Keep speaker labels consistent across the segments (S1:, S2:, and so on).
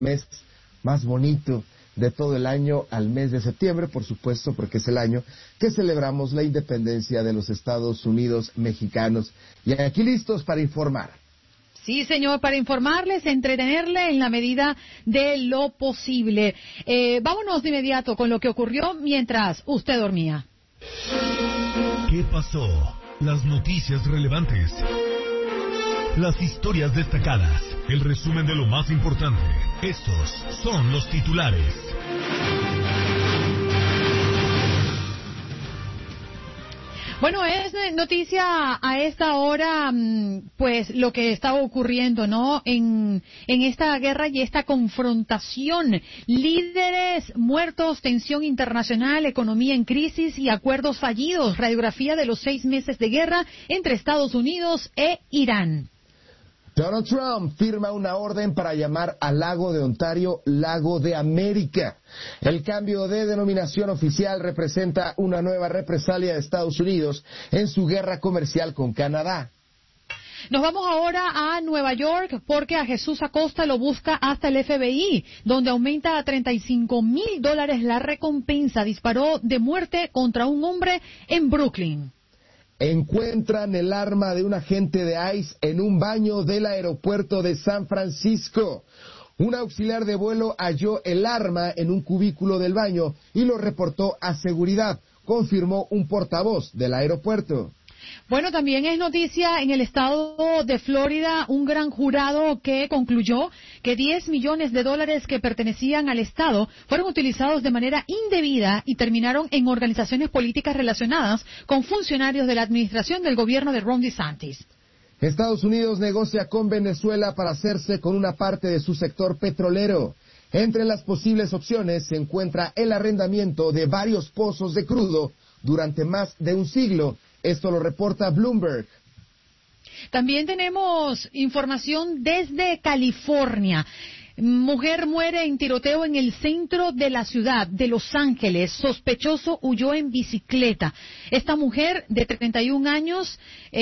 S1: mes más bonito de todo el año al mes de septiembre, por supuesto, porque es el año que celebramos la independencia de los Estados Unidos mexicanos. Y aquí listos para informar.
S2: Sí, señor, para informarles, entretenerle en la medida de lo posible. Vámonos de inmediato con lo que ocurrió mientras usted dormía.
S3: ¿Qué pasó? Las noticias relevantes. Las historias destacadas. El resumen de lo más importante. Estos son los titulares.
S2: Bueno, es noticia a esta hora, pues, lo que está ocurriendo, ¿no? En esta guerra y esta confrontación. Líderes muertos, tensión internacional, economía en crisis y acuerdos fallidos. Radiografía de los 6 meses de guerra entre Estados Unidos e Irán.
S1: Donald Trump firma una orden para llamar al lago de Ontario Lago de América. El cambio de denominación oficial representa una nueva represalia de Estados Unidos en su guerra comercial con Canadá.
S2: Nos vamos ahora a Nueva York porque a Jesús Acosta lo busca hasta el FBI, donde aumenta a $35,000 la recompensa. Disparó de muerte contra un hombre en Brooklyn.
S1: Encuentran el arma de un agente de ICE en un baño del aeropuerto de San Francisco. Un auxiliar de vuelo halló el arma en un cubículo del baño y lo reportó a seguridad, confirmó un portavoz del aeropuerto.
S2: Bueno, también es noticia en el estado de Florida, un gran jurado que concluyó que $10 millones que pertenecían al estado fueron utilizados de manera indebida y terminaron en organizaciones políticas relacionadas con funcionarios de la administración del gobierno de Ron DeSantis.
S1: Estados Unidos negocia con Venezuela para hacerse con una parte de su sector petrolero. Entre las posibles opciones se encuentra el arrendamiento de varios pozos de crudo durante más de un siglo. Esto lo reporta Bloomberg.
S2: También tenemos información desde California. Mujer muere en tiroteo en el centro de la ciudad de Los Ángeles. Sospechoso huyó en bicicleta. Esta mujer de 31 años,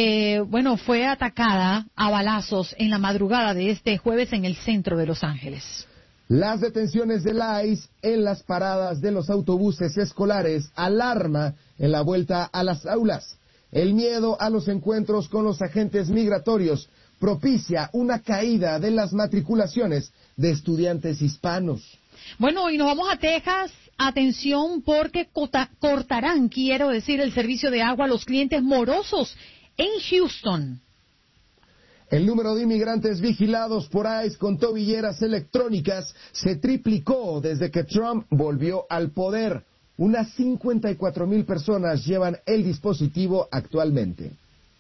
S2: fue atacada a balazos en la madrugada de este jueves en el centro de Los Ángeles.
S1: Las detenciones del ICE en las paradas de los autobuses escolares alarma en la vuelta a las aulas. El miedo a los encuentros con los agentes migratorios propicia una caída de las matriculaciones de estudiantes hispanos.
S2: Bueno, y nos vamos a Texas. Atención porque cortarán, quiero decir, el servicio de agua a los clientes morosos en Houston.
S1: El número de inmigrantes vigilados por ICE con tobilleras electrónicas se triplicó desde que Trump volvió al poder. Unas 54,000 personas llevan el dispositivo actualmente.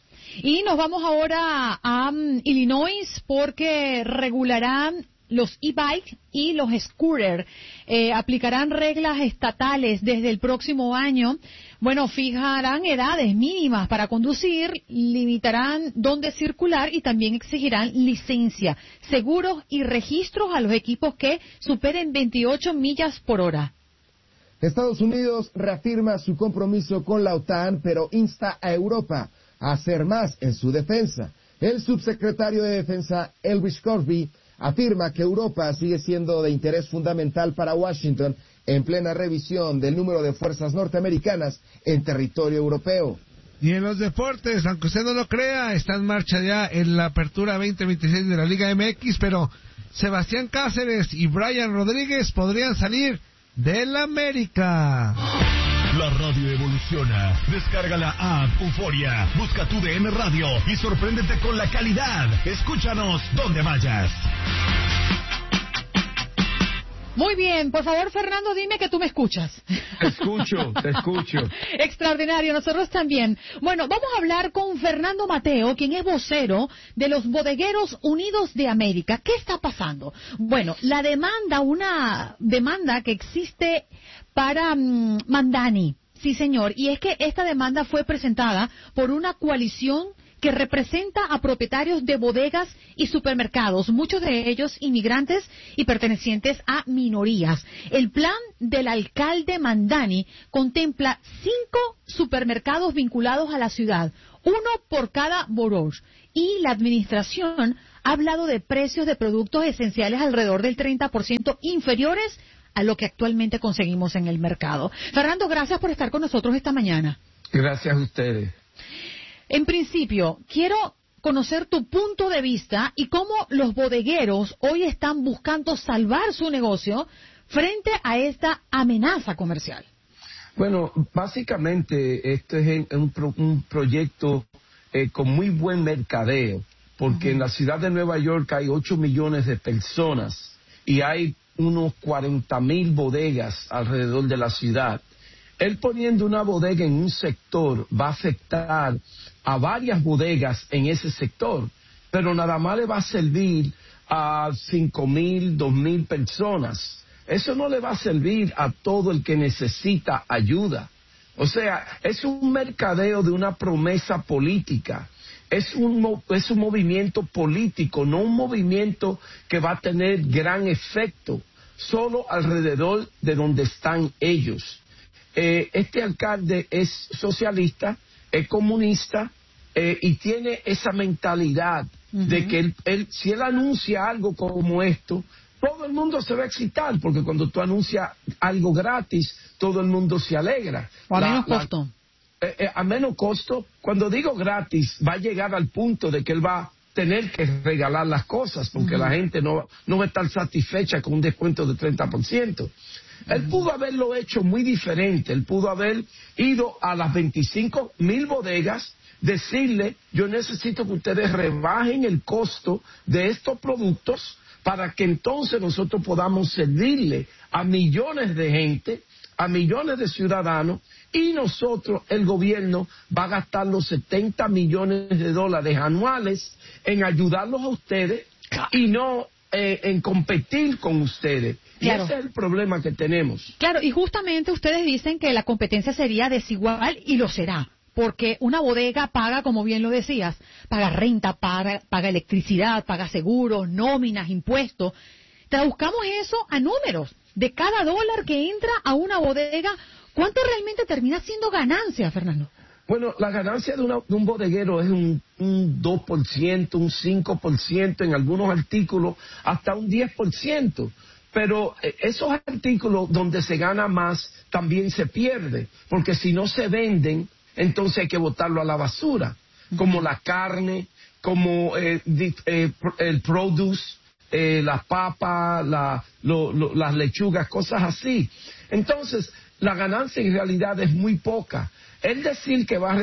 S2: Y nos vamos ahora a Illinois porque regularán los e-bike y los scooters. Aplicarán reglas estatales desde el próximo año. Bueno, fijarán edades mínimas para conducir, limitarán dónde circular y también exigirán licencia, seguros y registros a los equipos que superen 28 millas por hora.
S1: Estados Unidos reafirma su compromiso con la OTAN, pero insta a Europa a hacer más en su defensa. El subsecretario de Defensa, Elvis Cosby, afirma que Europa sigue siendo de interés fundamental para Washington en plena revisión del número de fuerzas norteamericanas en territorio europeo.
S4: Y en los deportes, aunque usted no lo crea, está en marcha ya en la apertura 2026 de la Liga MX, pero Sebastián Cáceres y Brian Rodríguez podrían salir del América.
S3: La radio evoluciona. Descarga la app Euforia. Busca tu DN Radio y sorpréndete con la calidad. Escúchanos donde vayas.
S2: Muy bien, por favor, Fernando, dime que tú me escuchas.
S5: Te escucho.
S2: Extraordinario, nosotros también. Bueno, vamos a hablar con Fernando Mateo, quien es vocero de los Bodegueros Unidos de América. ¿Qué está pasando? Bueno, una demanda que existe para Mandani. Sí, señor, y es que esta demanda fue presentada por una coalición que representa a propietarios de bodegas y supermercados, muchos de ellos inmigrantes y pertenecientes a minorías. El plan del alcalde Mandani contempla 5 supermercados vinculados a la ciudad, uno por cada borough, y la administración ha hablado de precios de productos esenciales alrededor del 30% inferiores a lo que actualmente conseguimos en el mercado. Fernando, gracias por estar con nosotros esta mañana.
S5: Gracias a ustedes.
S2: En principio, quiero conocer tu punto de vista y cómo los bodegueros hoy están buscando salvar su negocio frente a esta amenaza comercial.
S5: Bueno, básicamente este es un proyecto con muy buen mercadeo, porque en la ciudad de Nueva York hay 8 millones de personas y hay unos 40,000 bodegas alrededor de la ciudad. Él poniendo una bodega en un sector va a afectar a varias bodegas en ese sector, pero nada más le va a servir a 5,000, 2,000 personas. Eso no le va a servir a todo el que necesita ayuda. O sea, es un mercadeo de una promesa política. Es un movimiento político, no un movimiento que va a tener gran efecto solo alrededor de donde están ellos. Este alcalde es socialista, es comunista y tiene esa mentalidad de que si él anuncia algo como esto, todo el mundo se va a excitar, porque cuando tú anuncias algo gratis, todo el mundo se alegra.
S2: O a menos costo.
S5: A menos costo, cuando digo gratis, va a llegar al punto de que él va a tener que regalar las cosas, porque la gente no va a estar satisfecha con un descuento de 30%. Él pudo haberlo hecho muy diferente. Él pudo haber ido a las 25,000 bodegas, decirle, yo necesito que ustedes rebajen el costo de estos productos para que entonces nosotros podamos servirle a millones de gente, a millones de ciudadanos, y nosotros, el gobierno, va a gastar los 70 millones de dólares anuales en ayudarlos a ustedes y no en competir con ustedes.
S2: Claro.
S5: Y ese es el problema que tenemos.
S2: Claro, y justamente ustedes dicen que la competencia sería desigual, y lo será, porque una bodega paga, como bien lo decías, paga renta, paga electricidad, paga seguros, nóminas, impuestos. Traduzcamos eso a números. De cada dólar que entra a una bodega, ¿cuánto realmente termina siendo ganancia, Fernando?
S5: Bueno, la ganancia de un bodeguero es un 2%, un 5%, en algunos artículos hasta un 10%. Pero esos artículos donde se gana más también se pierde, porque si no se venden, entonces hay que botarlo a la basura, como la carne, como el produce, las papas, las lechugas, cosas así. Entonces, la ganancia en realidad es muy poca. Él decir que va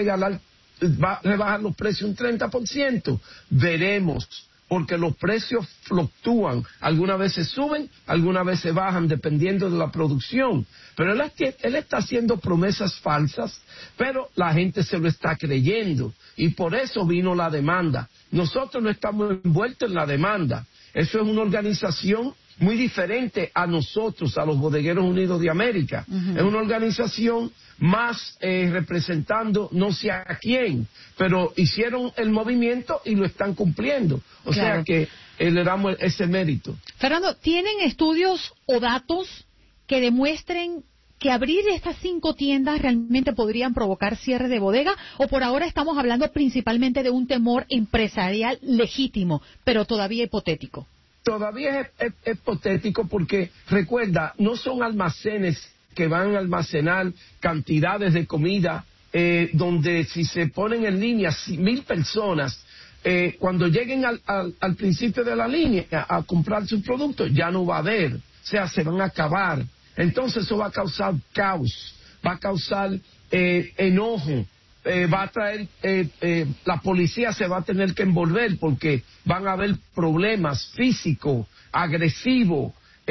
S5: a rebajar los precios un 30%, veremos, porque los precios fluctúan, algunas veces suben, algunas veces bajan, dependiendo de la producción. Pero él está haciendo promesas falsas, pero la gente se lo está creyendo, y por eso vino la demanda. Nosotros no estamos envueltos en la demanda. Eso es una organización muy diferente a nosotros, a los Bodegueros Unidos de América. Es una organización más representando no sé a quién, pero hicieron el movimiento y lo están cumpliendo. O sea que le damos ese mérito.
S2: Fernando, ¿tienen estudios o datos que demuestren que abrir estas 5 tiendas realmente podrían provocar cierre de bodega, o por ahora estamos hablando principalmente de un temor empresarial legítimo, pero todavía hipotético?
S5: Todavía es hipotético, porque recuerda, no son almacenes que van a almacenar cantidades de comida, donde si se ponen en línea 1,000 personas, cuando lleguen al principio de la línea a comprar sus productos, ya no va a haber, o sea, se van a acabar. Entonces eso va a causar caos, va a causar enojo, va a traer, la policía se va a tener que envolver, porque van a haber problemas físicos, agresivos,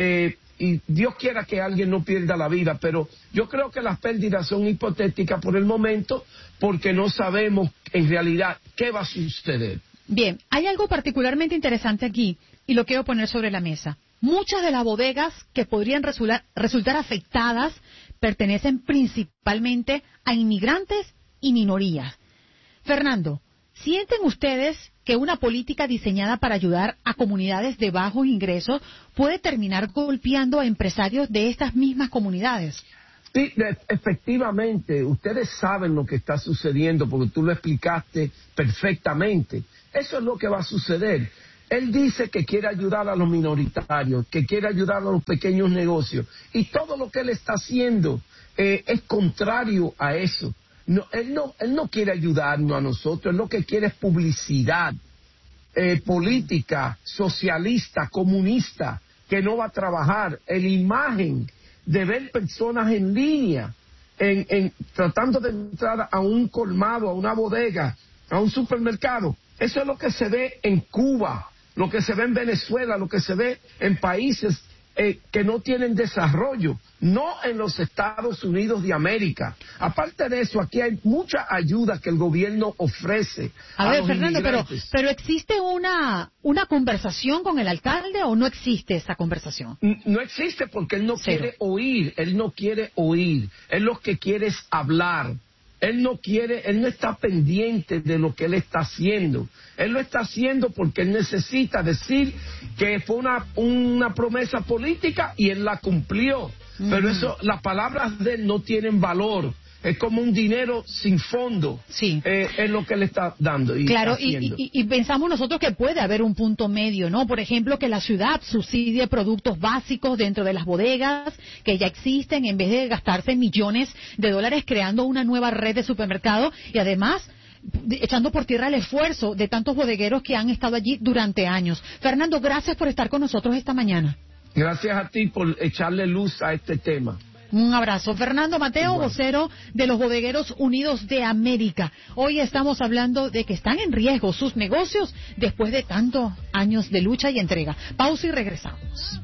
S5: y Dios quiera que alguien no pierda la vida, pero yo creo que las pérdidas son hipotéticas por el momento, porque no sabemos en realidad qué va a suceder.
S2: Bien, hay algo particularmente interesante aquí, y lo quiero poner sobre la mesa. Muchas de las bodegas que podrían resultar afectadas pertenecen principalmente a inmigrantes y minorías. Fernando, ¿sienten ustedes que una política diseñada para ayudar a comunidades de bajos ingresos puede terminar golpeando a empresarios de estas mismas comunidades?
S5: Sí, efectivamente, ustedes saben lo que está sucediendo, porque tú lo explicaste perfectamente. Eso es lo que va a suceder. Él dice que quiere ayudar a los minoritarios, que quiere ayudar a los pequeños negocios. Y todo lo que él está haciendo es contrario a eso. Él no quiere ayudarnos a nosotros, él lo que quiere es publicidad política, socialista, comunista, que no va a trabajar. La imagen de ver personas en línea, tratando de entrar a un colmado, a una bodega, a un supermercado. Eso es lo que se ve en Cuba, lo que se ve en Venezuela, lo que se ve en países que no tienen desarrollo, no en los Estados Unidos de América. Aparte de eso, aquí hay mucha ayuda que el gobierno ofrece
S2: a ver,
S5: los
S2: Fernando,
S5: inmigrantes.
S2: pero ¿existe una conversación con el alcalde o no existe esa conversación?
S5: No existe porque él no
S2: Cero.
S5: quiere oír, él lo que quiere es hablar. Él no está pendiente de lo que él está haciendo. Él lo está haciendo porque él necesita decir que fue una promesa política y él la cumplió. Pero las palabras de él no tienen valor. Es como un dinero sin fondo.
S2: Sí.
S5: Es lo que él está dando.
S2: Claro, y pensamos nosotros que puede haber un punto medio, ¿no? Por ejemplo, que la ciudad subsidie productos básicos dentro de las bodegas que ya existen, en vez de gastarse millones de dólares creando una nueva red de supermercados y además echando por tierra el esfuerzo de tantos bodegueros que han estado allí durante años. Fernando, gracias por estar con nosotros esta mañana.
S5: Gracias a ti por echarle luz a este tema.
S2: Un abrazo. Fernando Mateo, vocero de los Bodegueros Unidos de América. Hoy estamos hablando de que están en riesgo sus negocios después de tantos años de lucha y entrega. Pausa y regresamos.